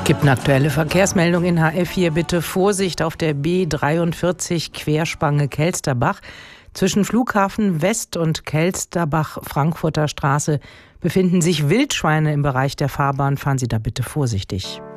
Gibt eine aktuelle Verkehrsmeldung in HF4. Bitte Vorsicht auf der B43 Querspange Kelsterbach. Zwischen Flughafen West und Kelsterbach Frankfurter Straße befinden sich Wildschweine im Bereich der Fahrbahn. Fahren Sie da bitte vorsichtig.